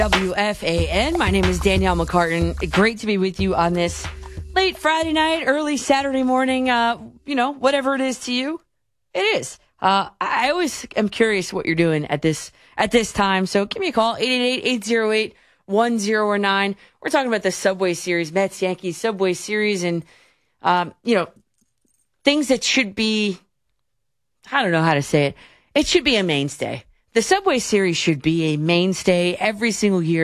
WFAN. My name is Danielle McCartan. Great to be with you on this late Friday night, early Saturday morning. Whatever it is to you, it is. I always am curious what you're doing at this time. So give me a call, 888-808-1009. We're talking about the Subway Series, Mets, Yankees Subway Series, and things that should be, I don't know how to say it. It should be a mainstay. The Subway Series should be a mainstay every single year.